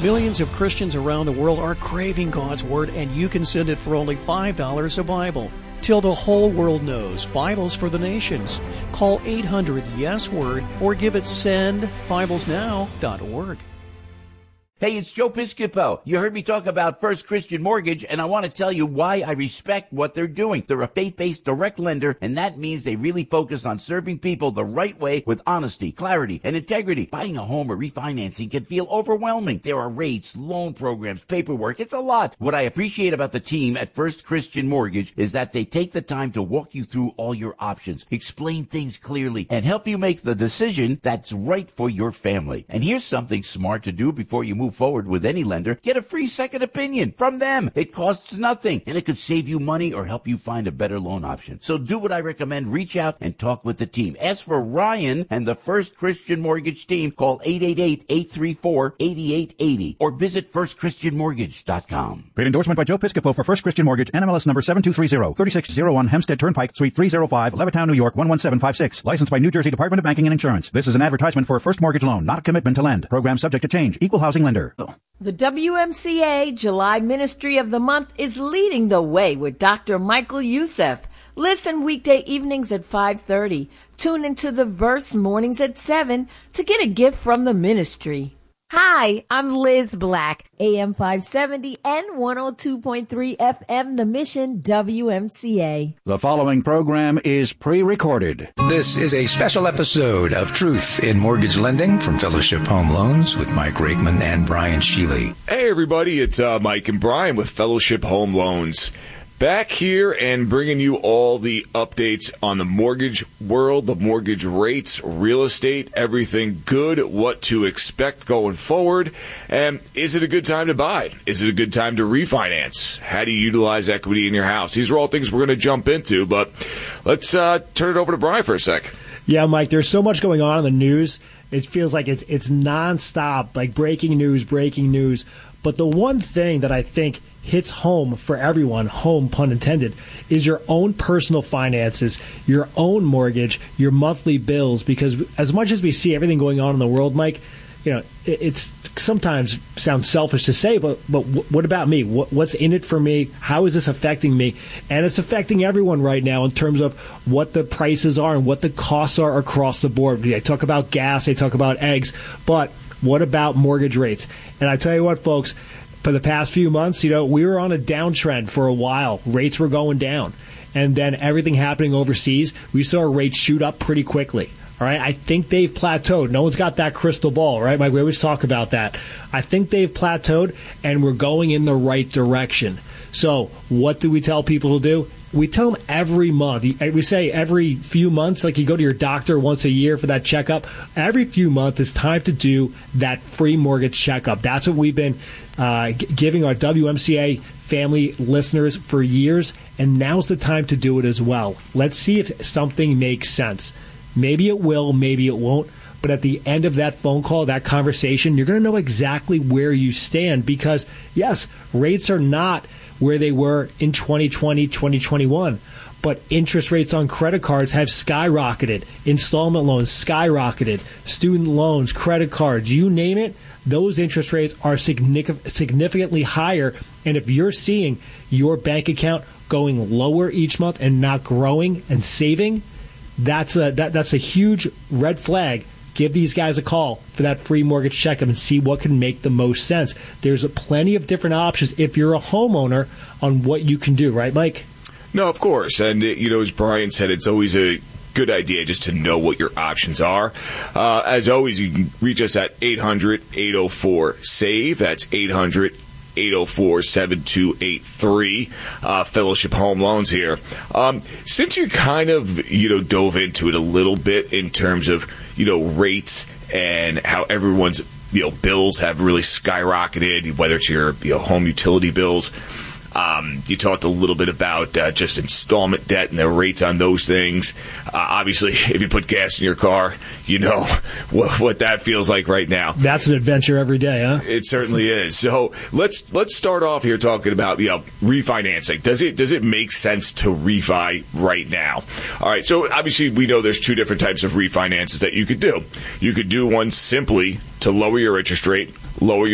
Millions of Christians around the world are craving God's Word, and you can send it for only $5 a Bible. Till the whole world knows, Bibles for the Nations. Call 800-YES-WORD or give it sendbiblesnow.org. Hey, it's Joe Piscopo. You heard me talk about First Christian Mortgage, and I want to tell you why I respect what they're doing. They're a faith-based direct lender, and that means they really focus on serving people the right way with honesty, clarity, and integrity. Buying a home or refinancing can feel overwhelming. There are rates, loan programs, paperwork. It's a lot. What I appreciate about the team at First Christian Mortgage is that they take the time to walk you through all your options, explain things clearly, and help you make the decision that's right for your family. And here's something smart to do before you move forward with any lender. Get a free second opinion from them. It costs nothing, and it could save you money or help you find a better loan option. So do what I recommend. Reach out and talk with the team. Ask for Ryan and the First Christian Mortgage team. Call 888-834-8880 or visit firstchristianmortgage.com. Great endorsement by Joe Piscopo for First Christian Mortgage, NMLS number 7230, 3601 Hempstead Turnpike, Suite 305, Levittown, New York, 11756. Licensed by New Jersey Department of Banking and Insurance. This is an advertisement for a first mortgage loan, not a commitment to lend. Program subject to change. Equal housing lender. The WMCA July Ministry of the Month is leading the way with Dr. Michael Youssef. Listen weekday evenings at 5:30. Tune into the Verse mornings at 7 to get a gift from the ministry. Hi, I'm Liz Black, AM 570 and 102.3 FM, The Mission WMCA. The following program is pre-recorded. This is a special episode of Truth in Mortgage Lending from Fellowship Home Loans with Mike Rakeman and Brian Shealy. Hey, everybody, it's Mike and Brian with Fellowship Home Loans. Back here and bringing you all the updates on the mortgage world, the mortgage rates, real estate, everything good, what to expect going forward. And is it a good time to buy? Is it a good time to refinance? How do you utilize equity in your house? These are all things we're going to jump into, but let's turn it over to Brian for a sec. Yeah, Mike, there's so much going on in the news. It feels like it's nonstop, like breaking news. But the one thing that I think hits home for everyone, home pun intended, is your own personal finances, your own mortgage, your monthly bills. Because as much as we see everything going on in the world, Mike, you know, it's sometimes sounds selfish to say, but what about me? What's in it for me? How is this affecting me? And it's affecting everyone right now in terms of what the prices are and what the costs are across the board. They talk about gas, they talk about eggs, but what about mortgage rates? And I tell you what, folks, for the past few months, you know, we were on a downtrend for a while. Rates were going down. And then everything happening overseas, we saw rates shoot up pretty quickly. All right, I think they've plateaued. No one's got that crystal ball, right, Mike? We always talk about that. I think they've plateaued, and we're going in the right direction. So what do we tell people to do? We tell them every month. We say every few months, like you go to your doctor once a year for that checkup. Every few months, it's time to do that free mortgage checkup. That's what we've been giving our WMCA family listeners for years, and now's the time to do it as well. Let's see if something makes sense. Maybe it will, maybe it won't. But at the end of that phone call, that conversation, you're going to know exactly where you stand because, yes, rates are not where they were in 2020, 2021. But interest rates on credit cards have skyrocketed. Installment loans skyrocketed. Student loans, credit cards, you name it, those interest rates are significantly higher. And if you're seeing your bank account going lower each month and not growing and saving, that's a huge red flag. Give these guys a call for that free mortgage checkup and see what can make the most sense. There's plenty of different options if you're a homeowner on what you can do, right, Mike? No, of course. And, you know, as Brian said, it's always a good idea just to know what your options are. As always, you can reach us at 800-804-SAVE. That's 800-804-7283. Fellowship Home Loans here. Since you kind of, you know, dove into it a little bit in terms of, you know, rates and how everyone's, you know, bills have really skyrocketed, whether it's your, you know, home utility bills. You talked a little bit about just installment debt and the rates on those things. Obviously, if you put gas in your car, you know what that feels like right now. That's an adventure every day, huh? It certainly is. So let's start off here talking about, you know, refinancing. Does it make sense to refi right now? All right. So obviously, we know there's two different types of refinances that you could do. You could do one simply to lower your interest rate, lower your